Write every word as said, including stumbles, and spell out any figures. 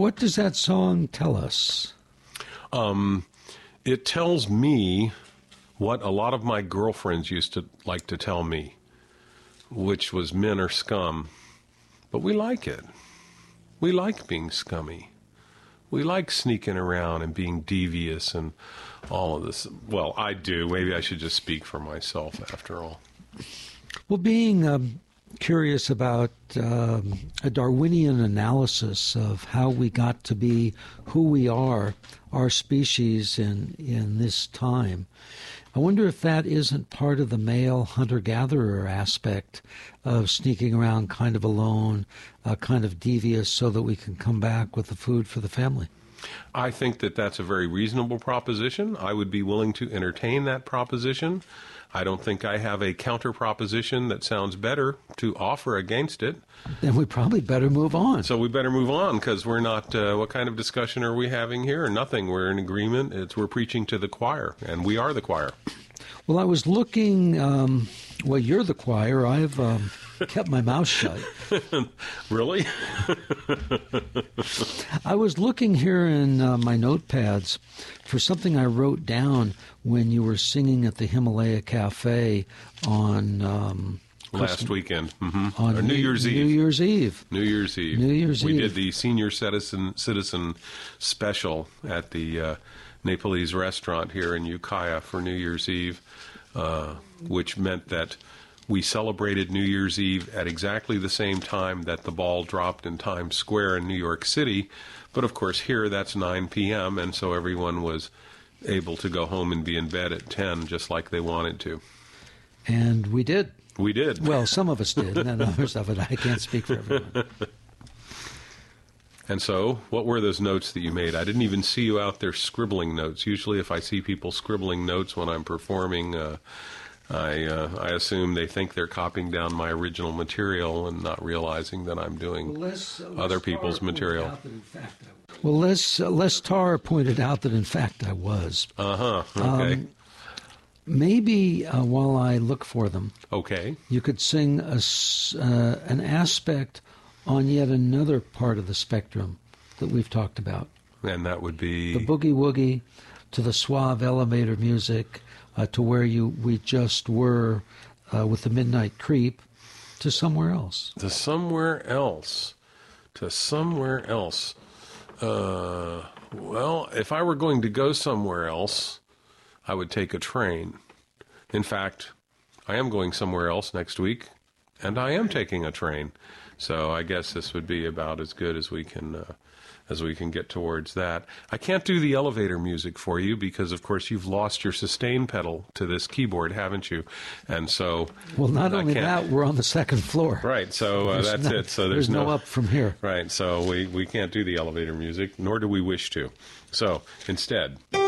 what does that song tell us? Um, it tells me what a lot of my girlfriends used to like to tell me, which was men are scum. But we like it. We like being scummy. We like sneaking around and being devious and all of this. Well, I do. Maybe I should just speak for myself after all. Well, being um, curious about um, a Darwinian analysis of how we got to be who we are, our species in, in this time, I wonder if that isn't part of the male hunter-gatherer aspect of sneaking around kind of alone, uh, kind of devious, so that we can come back with the food for the family. I think that that's a very reasonable proposition. I would be willing to entertain that proposition. I don't think I have a counter proposition that sounds better to offer against it. Then we probably better move on. So we better move on, because we're not, uh, what kind of discussion are we having here? Nothing. We're in agreement. It's, we're preaching to the choir, and we are the choir. Well, I was looking, um, well, you're the choir. I've um, kept my mouth shut. Really? I was looking here in uh, my notepads for something I wrote down when you were singing at the Himalaya Cafe on um, last Christmas, weekend, mm-hmm. on or New Year's New Eve. New Year's Eve. New Year's Eve. New Year's we Eve. did the senior citizen citizen special at the uh, Nepalese restaurant here in Ukiah for New Year's Eve, uh, which meant that we celebrated New Year's Eve at exactly the same time that the ball dropped in Times Square in New York City. But, of course, here that's nine p.m., and so everyone was able to go home and be in bed at ten, just like they wanted to. And we did. We did. Well, some of us did, and others of it. I can't speak for everyone. And so, what were those notes that you made? I didn't even see you out there scribbling notes. Usually, if I see people scribbling notes when I'm performing, uh, I uh, I assume they think they're copying down my original material and not realizing that I'm doing well, Les, uh, other Les people's Tarr material. Well, Les, uh, Les Tarr pointed out that, in fact, I was. Uh-huh. Okay. Um, maybe uh, while I look for them, okay, you could sing a, uh, an aspect on yet another part of the spectrum that we've talked about. And that would be? The boogie-woogie to the suave elevator music, uh, to where you we just were uh, with the Midnight Creep, to somewhere else. To somewhere else. To somewhere else. Uh, well, if I were going to go somewhere else, I would take a train. In fact, I am going somewhere else next week, and I am taking a train. So I guess this would be about as good as we can uh, as we can get towards that. I can't do the elevator music for you because, of course, you've lost your sustain pedal to this keyboard, haven't you? And so, well, not only that, we're on the second floor. Right. So uh, that's no, it. So there's, there's no, no up from here. Right. So we we can't do the elevator music, nor do we wish to. So instead.